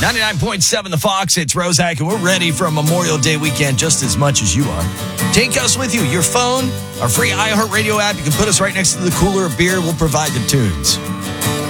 99.7 The Fox, it's Rozak, and we're ready for a Memorial Day weekend just as much as you are. Take us with you. Your phone, our free iHeartRadio app. You can put us right next to the cooler of beer. We'll provide the tunes.